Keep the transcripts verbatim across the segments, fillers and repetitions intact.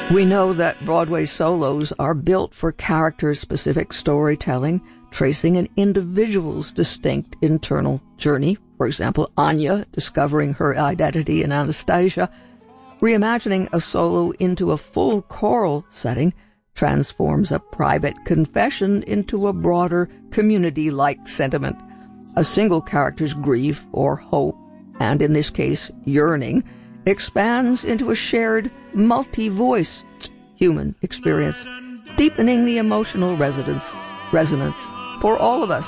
We know that Broadway solos are built for character-specific storytelling, tracing an individual's distinct internal journey. For example, Anya discovering her identity in Anastasia. Reimagining a solo into a full choral setting transforms a private confession into a broader community-like sentiment. A single character's grief or hope, and in this case, yearning, expands into a shared, multi-voiced human experience, deepening the emotional resonance, resonance for all of us.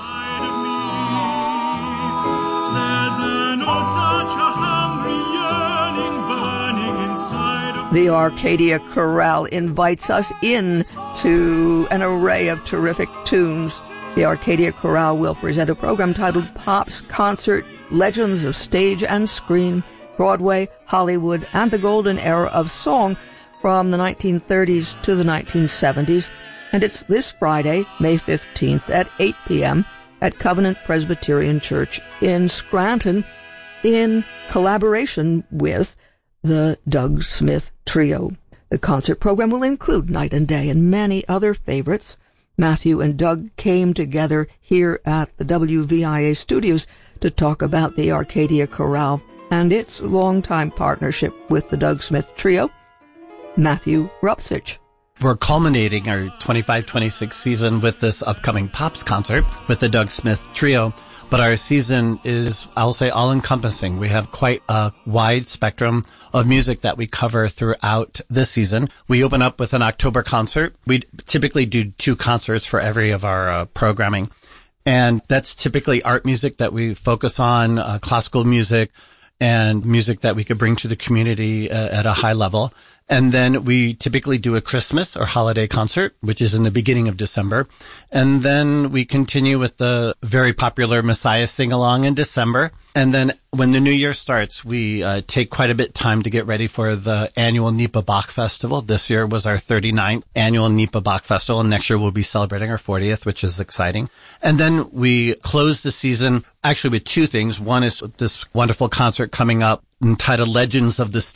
The Arcadia Chorale invites us in to an array of terrific tunes. The Arcadia Chorale will present a program titled Pop's Concert, Legends of Stage and Screen, Broadway, Hollywood, and the Golden Era of Song from the nineteen thirties to the nineteen seventies. And it's this Friday, May fifteenth at eight p.m. at Covenant Presbyterian Church in Scranton in collaboration with the Doug Smith Trio. The concert program will include Night and Day and many other favorites. Matthew and Doug came together here at the W V I A studios to talk about the Arcadia Chorale and its longtime partnership with the Doug Smith Trio. Matthew Rupsich. We're culminating our twenty-five twenty-six season with this upcoming Pops concert with the Doug Smith Trio. But our season is, I'll say, all-encompassing. We have quite a wide spectrum of music that we cover throughout this season. We open up with an October concert. We typically do two concerts for every of our uh, programming. And that's typically art music that we focus on, uh, classical music, and music that we could bring to the community uh, at a high level. And then we typically do a Christmas or holiday concert, which is in the beginning of December. And then we continue with the very popular Messiah Sing-Along in December. And then when the new year starts, we uh, take quite a bit of time to get ready for the annual Nipa Bach Festival. This year was our thirty-ninth annual Nipa Bach Festival, and next year we'll be celebrating our fortieth, which is exciting. And then we close the season actually with two things. One is this wonderful concert coming up entitled Legends of the Stage